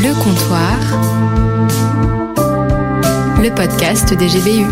Le Comptoir, le podcast des GBU.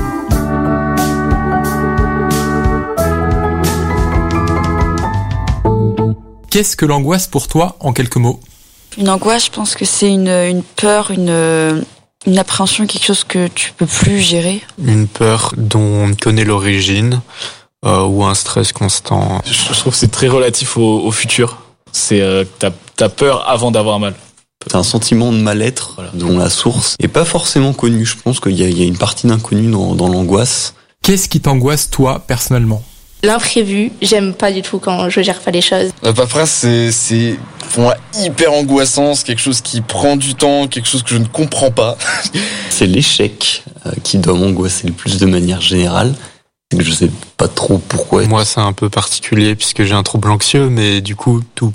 Qu'est-ce que l'angoisse pour toi, en quelques mots ? Une angoisse, je pense que c'est une peur, une appréhension, quelque chose que tu peux plus gérer. Une peur dont on ne connaît l'origine ou un stress constant. Je trouve que c'est très relatif au futur. C'est t'as peur avant d'avoir mal. C'est un sentiment de mal-être dont la source est pas forcément connue. Je pense qu'il y a une partie d'inconnu dans l'angoisse. Qu'est-ce qui t'angoisse, toi, personnellement ? L'imprévu, j'aime pas du tout quand je gère pas les choses. La paperasse, c'est pour moi hyper angoissant, c'est quelque chose qui prend du temps, quelque chose que je ne comprends pas. C'est l'échec qui doit m'angoisser le plus de manière générale. Je sais pas trop pourquoi. Moi, c'est un peu particulier puisque j'ai un trouble anxieux, mais du coup, tout.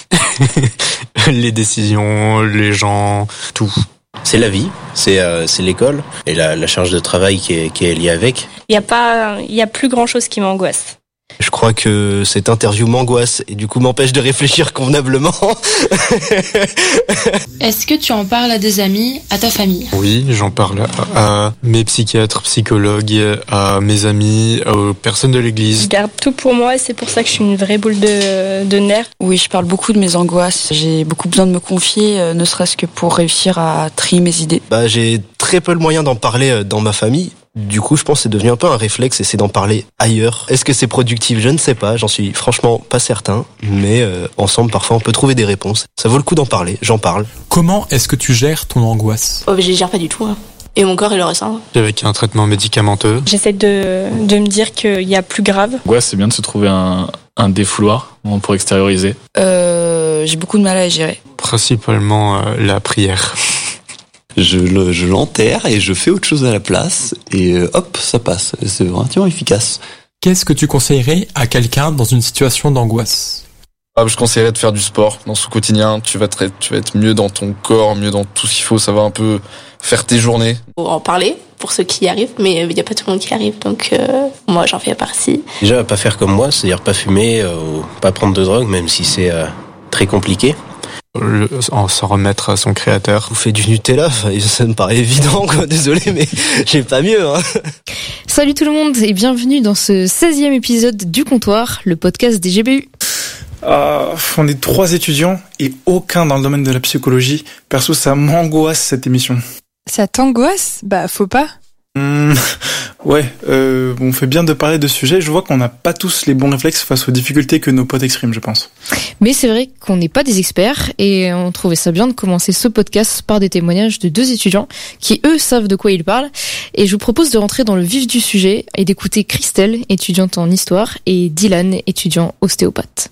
Les décisions, les gens, tout. C'est la vie, c'est l'école et la charge de travail qui est liée avec. Il y a plus grand chose qui m'angoisse. Je crois que cette interview m'angoisse et du coup m'empêche de réfléchir convenablement. Est-ce que tu en parles à des amis, à ta famille ? Oui, j'en parle à mes psychiatres, psychologues, à mes amis, aux personnes de l'église. Je garde tout pour moi et c'est pour ça que je suis une vraie boule de nerfs. Oui, je parle beaucoup de mes angoisses. J'ai beaucoup besoin de me confier, ne serait-ce que pour réussir à trier mes idées. J'ai très peu le moyen d'en parler dans ma famille. Du coup, je pense que c'est devenu un peu un réflexe et c'est d'en parler ailleurs. Est-ce que c'est productif ? Je ne sais pas, j'en suis franchement pas certain. Mais ensemble, parfois, on peut trouver des réponses. Ça vaut le coup d'en parler, j'en parle. Comment est-ce que tu gères ton angoisse ? Je les gère pas du tout. Et mon corps, il le ressent. Avec un traitement médicamenteux. J'essaie de me dire qu'il y a plus grave. L'angoisse, c'est bien de se trouver un défouloir pour extérioriser. J'ai beaucoup de mal à gérer. Principalement la prière. Je l'enterre et je fais autre chose à la place et hop, ça passe. C'est vraiment efficace. Qu'est-ce que tu conseillerais à quelqu'un dans une situation d'angoisse ? Je conseillerais de faire du sport dans son quotidien. Tu vas être mieux dans ton corps, mieux dans tout ce qu'il faut. Ça va un peu faire tes journées. Faut en parler pour ceux qui y arrivent, mais il n'y a pas tout le monde qui arrive, donc moi j'en fais partie. Déjà, pas faire comme moi, c'est-à-dire pas fumer ou pas prendre de drogue, même si c'est très compliqué. S'en remettre à son créateur. Vous faites du Nutella, ça me paraît évident, quoi. Désolé, mais j'ai pas mieux. Salut tout le monde et bienvenue dans ce 16e épisode du Comptoir, le podcast des GBU. On est 3 étudiants et aucun dans le domaine de la psychologie. Perso, ça m'angoisse cette émission. Ça t'angoisse ? Faut pas. Ouais, on fait bien de parler de ce sujet. Je vois qu'on n'a pas tous les bons réflexes face aux difficultés que nos potes expriment, je pense. Mais c'est vrai qu'on n'est pas des experts et on trouvait ça bien de commencer ce podcast par des témoignages de 2 étudiants qui, eux, savent de quoi ils parlent. Et je vous propose de rentrer dans le vif du sujet et d'écouter Christelle, étudiante en histoire, et Dylan, étudiant ostéopathe.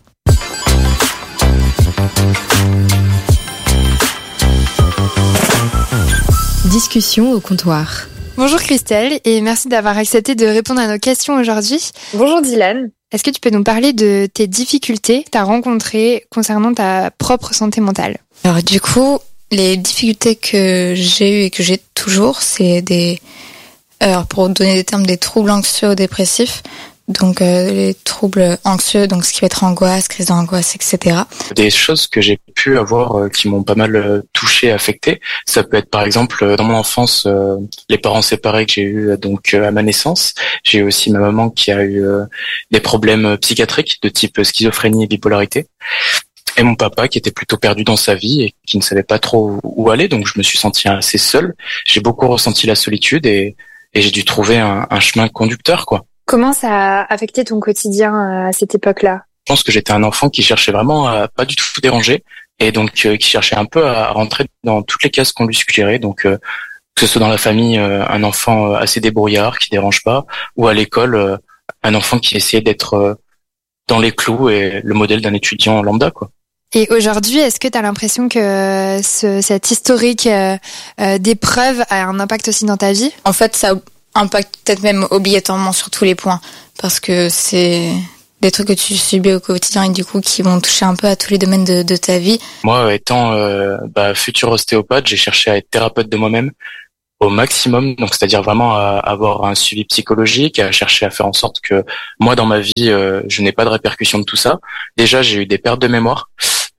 Discussion au comptoir. Bonjour Christelle et merci d'avoir accepté de répondre à nos questions aujourd'hui. Bonjour Dylan. Est-ce que tu peux nous parler de tes difficultés que tu as rencontrées concernant ta propre santé mentale ? Alors du coup, les difficultés que j'ai eues et que j'ai toujours, c'est pour donner des termes, des troubles anxieux ou dépressifs. Donc les troubles anxieux, donc ce qui va être angoisse, crise d'angoisse, etc. Des choses que j'ai pu avoir qui m'ont pas mal touché, affecté. Ça peut être par exemple dans mon enfance, les parents séparés que j'ai eu donc à ma naissance. J'ai eu aussi ma maman qui a eu des problèmes psychiatriques de type schizophrénie et bipolarité. Et mon papa qui était plutôt perdu dans sa vie et qui ne savait pas trop où aller. Donc je me suis senti assez seul. J'ai beaucoup ressenti la solitude et j'ai dû trouver un chemin conducteur, quoi. Comment ça a affecté ton quotidien à cette époque-là ? Je pense que j'étais un enfant qui cherchait vraiment à pas du tout déranger et donc qui cherchait un peu à rentrer dans toutes les cases qu'on lui suggérait. Donc que ce soit dans la famille, un enfant assez débrouillard qui dérange pas, ou à l'école, un enfant qui essayait d'être dans les clous et le modèle d'un étudiant lambda, quoi. Et aujourd'hui, est-ce que tu as l'impression que cet historique d'épreuves a un impact aussi dans ta vie ? En fait, ça impacte peut-être même obligatoirement sur tous les points, parce que c'est des trucs que tu subis au quotidien et du coup qui vont toucher un peu à tous les domaines de ta vie. Moi, étant futur ostéopathe, j'ai cherché à être thérapeute de moi-même au maximum, donc c'est-à-dire vraiment à avoir un suivi psychologique, à chercher à faire en sorte que moi dans ma vie je n'ai pas de répercussions de tout ça. Déjà j'ai eu des pertes de mémoire,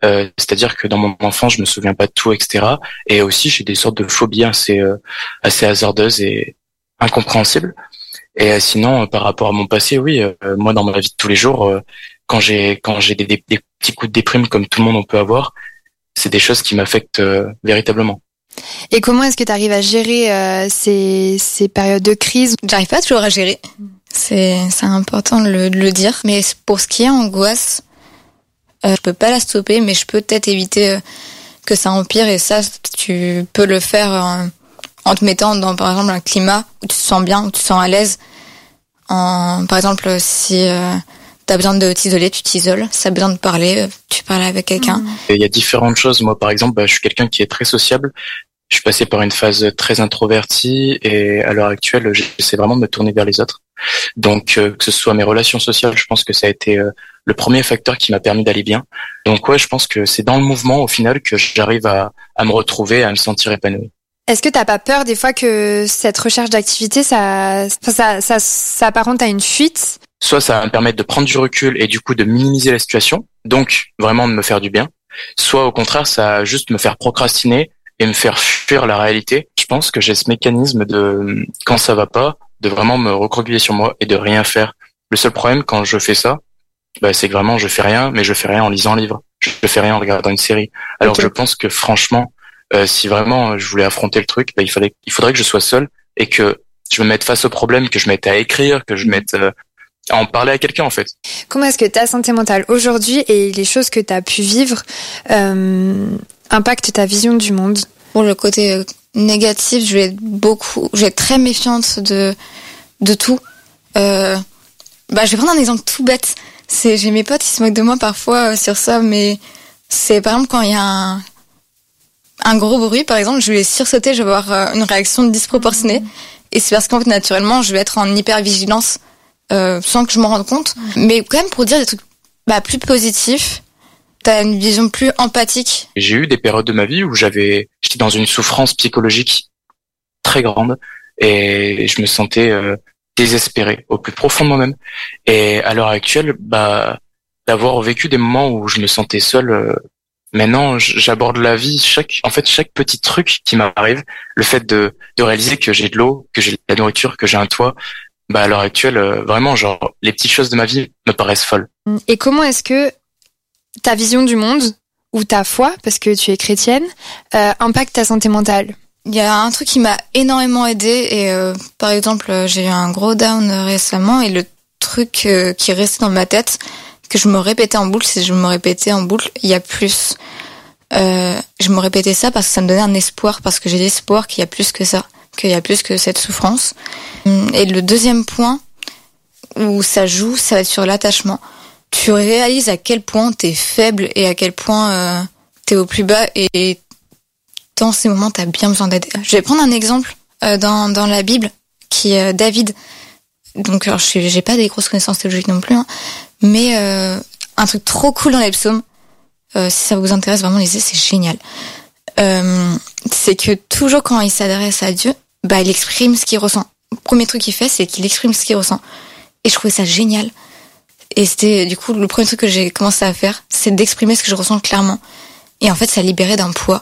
C'est-à-dire que dans mon enfance, je me souviens pas de tout, etc. Et aussi, j'ai des sortes de phobies assez hasardeuses et incompréhensibles. Et sinon, par rapport à mon passé, oui, moi, dans ma vie de tous les jours, quand j'ai des petits coups de déprime comme tout le monde on peut avoir, c'est des choses qui m'affectent véritablement. Et comment est-ce que tu arrives à gérer ces périodes de crise? J'arrive pas toujours à gérer. C'est important de le dire. Mais pour ce qui est angoisse, je peux pas la stopper, mais je peux peut-être éviter que ça empire. Et ça, tu peux le faire en te mettant dans, par exemple, un climat où tu te sens bien, où tu te sens à l'aise. Par exemple, si t'as besoin de t'isoler, tu t'isoles. Si t'as besoin de parler, tu parles avec quelqu'un. Il y a différentes choses. Moi, par exemple, je suis quelqu'un qui est très sociable. Je suis passé par une phase très introvertie et à l'heure actuelle, j'essaie vraiment de me tourner vers les autres. Donc, que ce soit mes relations sociales, je pense que ça a été le premier facteur qui m'a permis d'aller bien. Donc, ouais, je pense que c'est dans le mouvement, au final, que j'arrive à me retrouver, à me sentir épanoui. Est-ce que t'as pas peur des fois que cette recherche d'activité, ça apparente à une fuite? Soit ça va me permettre de prendre du recul et du coup de minimiser la situation, donc vraiment de me faire du bien. Soit au contraire, ça va juste me faire procrastiner et me faire fuir la réalité. Je pense que j'ai ce mécanisme de, quand ça va pas, de vraiment me recroqueviller sur moi et de rien faire. Le seul problème quand je fais ça, c'est que vraiment je fais rien, mais je fais rien en lisant un livre. Je fais rien en regardant une série. Alors okay. Je pense que franchement, si vraiment je voulais affronter le truc, il faudrait que je sois seul et que je me mette face au problème, que je mette à écrire, que je mette à en parler à quelqu'un en fait. Comment est-ce que ta santé mentale aujourd'hui et les choses que tu as pu vivre impactent ta vision du monde? Pour le côté négatif, je vais être très méfiante de tout. Je vais prendre un exemple tout bête. J'ai mes potes qui se moquent de moi parfois sur ça, mais c'est par exemple quand il y a un gros bruit, par exemple, je vais sursauter, je vais avoir une réaction disproportionnée. Et c'est parce qu'en fait, naturellement, je vais être en hypervigilance sans que je m'en rende compte. Mais quand même, pour dire des trucs plus positifs, t'as une vision plus empathique. J'ai eu des périodes de ma vie où j'étais dans une souffrance psychologique très grande et je me sentais désespéré au plus profond de moi-même. Et à l'heure actuelle, d'avoir vécu des moments où je me sentais seul, maintenant j'aborde la vie, chaque petit truc qui m'arrive, le fait de réaliser que j'ai de l'eau, que j'ai de la nourriture, que j'ai un toit, à l'heure actuelle, vraiment, les petites choses de ma vie me paraissent folles. Et comment est-ce que ta vision du monde ou ta foi, parce que tu es chrétienne, impacte ta santé mentale? Il y a un truc qui m'a énormément aidée et par exemple, j'ai eu un gros down récemment et le truc qui est resté dans ma tête, que je me répétais en boucle, il y a plus. Je me répétais ça parce que ça me donnait un espoir, parce que j'ai l'espoir qu'il y a plus que ça, qu'il y a plus que cette souffrance. Et le deuxième point où ça joue, ça va être sur l'attachement. Tu réalises à quel point t'es faible et à quel point t'es au plus bas et dans ces moments t'as bien besoin d'aide. Je vais prendre un exemple dans la Bible qui est David. Donc alors j'ai pas des grosses connaissances théologiques non plus, mais un truc trop cool dans les psaumes, si ça vous intéresse vraiment, lisez, c'est génial. C'est que toujours quand il s'adresse à Dieu, il exprime ce qu'il ressent. Le premier truc qu'il fait, c'est qu'il exprime ce qu'il ressent. Et je trouvais ça génial. Et c'était du coup le premier truc que j'ai commencé à faire, c'est d'exprimer ce que je ressens clairement. Et en fait, ça libérait d'un poids.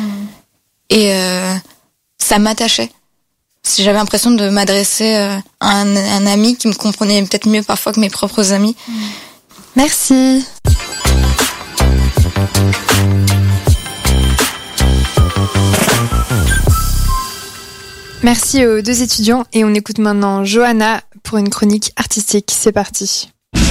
Et ça m'attachait. J'avais l'impression de m'adresser à un ami qui me comprenait peut-être mieux parfois que mes propres amis. Merci. Merci aux deux étudiants et on écoute maintenant Johanna pour une chronique artistique. C'est parti.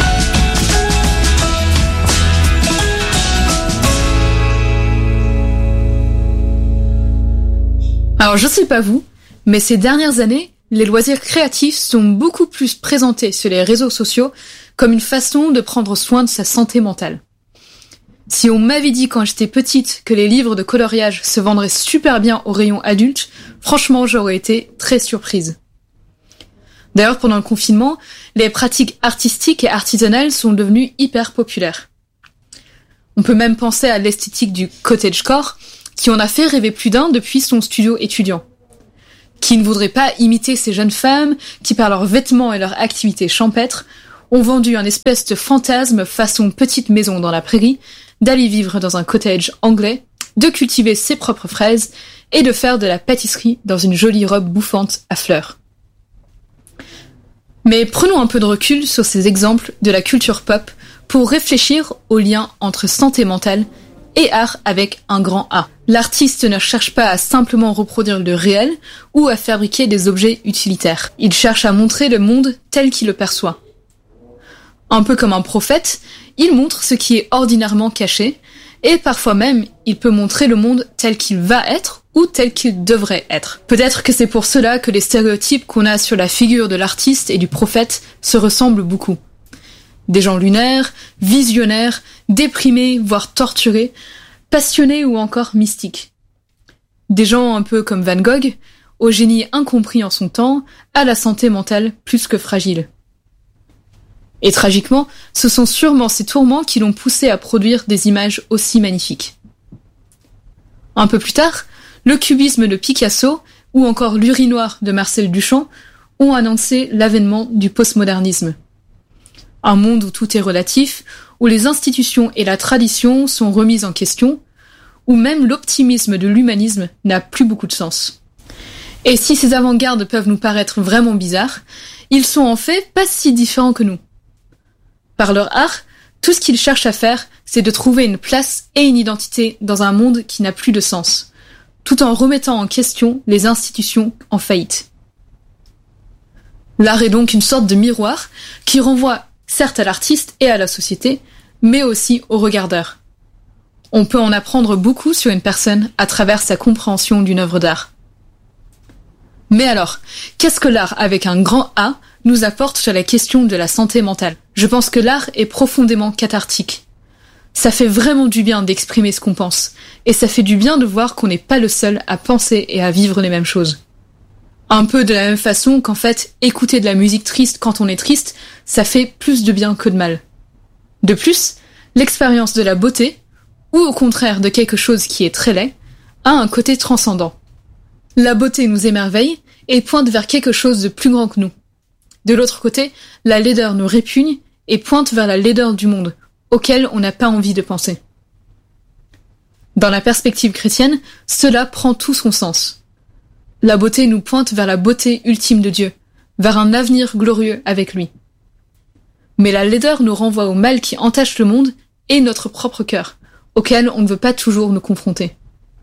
Alors je sais pas vous, mais ces dernières années, les loisirs créatifs sont beaucoup plus présentés sur les réseaux sociaux comme une façon de prendre soin de sa santé mentale. Si on m'avait dit quand j'étais petite que les livres de coloriage se vendraient super bien au rayon adulte, franchement j'aurais été très surprise. D'ailleurs pendant le confinement, les pratiques artistiques et artisanales sont devenues hyper populaires. On peut même penser à l'esthétique du cottagecore, qui en a fait rêver plus d'un depuis son studio étudiant. Qui ne voudrait pas imiter ces jeunes femmes qui, par leurs vêtements et leur activité champêtre, ont vendu un espèce de fantasme façon petite maison dans la prairie, d'aller vivre dans un cottage anglais, de cultiver ses propres fraises et de faire de la pâtisserie dans une jolie robe bouffante à fleurs. Mais prenons un peu de recul sur ces exemples de la culture pop pour réfléchir au lien entre santé mentale et art avec un grand A. L'artiste ne cherche pas à simplement reproduire le réel ou à fabriquer des objets utilitaires. Il cherche à montrer le monde tel qu'il le perçoit. Un peu comme un prophète, il montre ce qui est ordinairement caché, et parfois même, il peut montrer le monde tel qu'il va être ou tel qu'il devrait être. Peut-être que c'est pour cela que les stéréotypes qu'on a sur la figure de l'artiste et du prophète se ressemblent beaucoup. Des gens lunaires, visionnaires, déprimés, voire torturés, passionnés ou encore mystiques. Des gens un peu comme Van Gogh, au génie incompris en son temps, à la santé mentale plus que fragile. Et tragiquement, ce sont sûrement ces tourments qui l'ont poussé à produire des images aussi magnifiques. Un peu plus tard, le cubisme de Picasso ou encore l'urinoir de Marcel Duchamp ont annoncé l'avènement du postmodernisme. Un monde où tout est relatif, où les institutions et la tradition sont remises en question, où même l'optimisme de l'humanisme n'a plus beaucoup de sens. Et si ces avant-gardes peuvent nous paraître vraiment bizarres, ils sont en fait pas si différents que nous. Par leur art, tout ce qu'ils cherchent à faire, c'est de trouver une place et une identité dans un monde qui n'a plus de sens, tout en remettant en question les institutions en faillite. L'art est donc une sorte de miroir qui renvoie certes à l'artiste et à la société, mais aussi au regardeur. On peut en apprendre beaucoup sur une personne à travers sa compréhension d'une œuvre d'art. Mais alors, qu'est-ce que l'art avec un grand A nous apporte sur la question de la santé mentale? Je pense que l'art est profondément cathartique. Ça fait vraiment du bien d'exprimer ce qu'on pense, et ça fait du bien de voir qu'on n'est pas le seul à penser et à vivre les mêmes choses. Un peu de la même façon qu'en fait, écouter de la musique triste quand on est triste, ça fait plus de bien que de mal. De plus, l'expérience de la beauté, ou au contraire de quelque chose qui est très laid, a un côté transcendant. La beauté nous émerveille et pointe vers quelque chose de plus grand que nous. De l'autre côté, la laideur nous répugne et pointe vers la laideur du monde, auquel on n'a pas envie de penser. Dans la perspective chrétienne, cela prend tout son sens. La beauté nous pointe vers la beauté ultime de Dieu, vers un avenir glorieux avec lui. Mais la laideur nous renvoie au mal qui entache le monde et notre propre cœur, auquel on ne veut pas toujours nous confronter.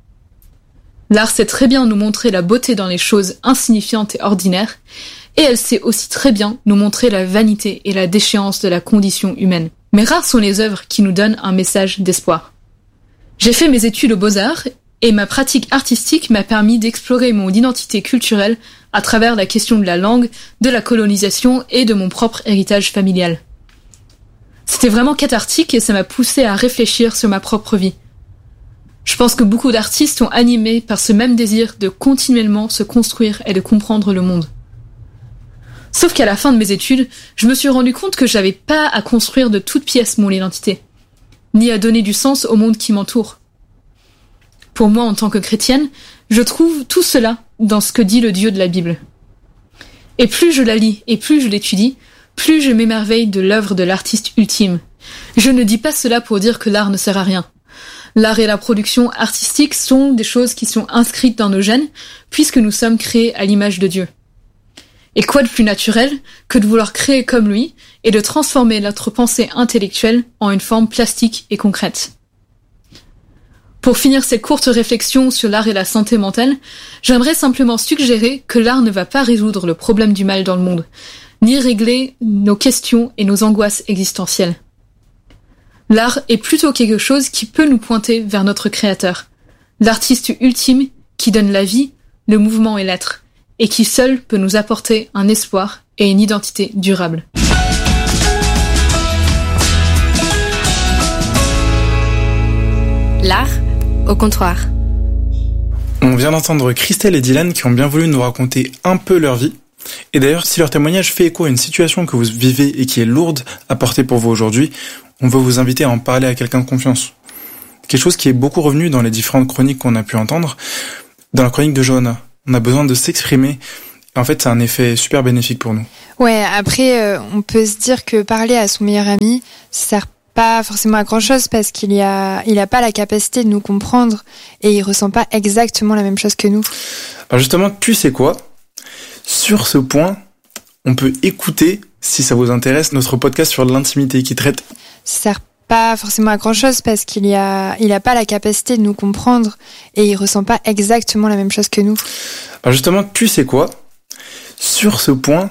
L'art sait très bien nous montrer la beauté dans les choses insignifiantes et ordinaires, et elle sait aussi très bien nous montrer la vanité et la déchéance de la condition humaine. Mais rares sont les œuvres qui nous donnent un message d'espoir. J'ai fait mes études aux Beaux-Arts, et ma pratique artistique m'a permis d'explorer mon identité culturelle à travers la question de la langue, de la colonisation et de mon propre héritage familial. C'était vraiment cathartique et ça m'a poussé à réfléchir sur ma propre vie. Je pense que beaucoup d'artistes sont animés par ce même désir de continuellement se construire et de comprendre le monde. Sauf qu'à la fin de mes études, je me suis rendu compte que j'avais pas à construire de toutes pièces mon identité, ni à donner du sens au monde qui m'entoure. Pour moi, en tant que chrétienne, je trouve tout cela dans ce que dit le Dieu de la Bible. Et plus je la lis et plus je l'étudie, plus je m'émerveille de l'œuvre de l'artiste ultime. Je ne dis pas cela pour dire que l'art ne sert à rien. L'art et la production artistique sont des choses qui sont inscrites dans nos gènes, puisque nous sommes créés à l'image de Dieu. Et quoi de plus naturel que de vouloir créer comme lui et de transformer notre pensée intellectuelle en une forme plastique et concrète. Pour finir cette courte réflexion sur l'art et la santé mentale, j'aimerais simplement suggérer que l'art ne va pas résoudre le problème du mal dans le monde, ni régler nos questions et nos angoisses existentielles. L'art est plutôt quelque chose qui peut nous pointer vers notre créateur, l'artiste ultime qui donne la vie, le mouvement et l'être, et qui seul peut nous apporter un espoir et une identité durable. L'art au comptoir. On vient d'entendre Christelle et Dylan qui ont bien voulu nous raconter un peu leur vie. Et d'ailleurs, si leur témoignage fait écho à une situation que vous vivez et qui est lourde à porter pour vous aujourd'hui, on veut vous inviter à en parler à quelqu'un de confiance. Quelque chose qui est beaucoup revenu dans les différentes chroniques qu'on a pu entendre. Dans la chronique de Johanna, on a besoin de s'exprimer. En fait, c'est un effet super bénéfique pour nous. Ouais, après, on peut se dire que parler à son meilleur ami, ça sert pas forcément à grand chose parce il a pas la capacité de nous comprendre et il ressent pas exactement la même chose que nous. Alors justement, tu sais quoi? Sur ce point, on peut écouter, si ça vous intéresse, notre podcast sur l'intimité qui traite. Ça sert pas forcément à grand chose parce il a pas la capacité de nous comprendre et il ressent pas exactement la même chose que nous. Alors justement, tu sais quoi? Sur ce point,